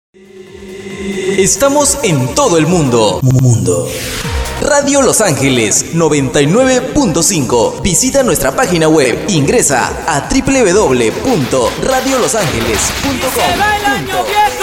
Estamos en todo el mundo. Radio Los Ángeles 99.5. Visita nuestra página web. Ingresa a www.radiolosangeles.com.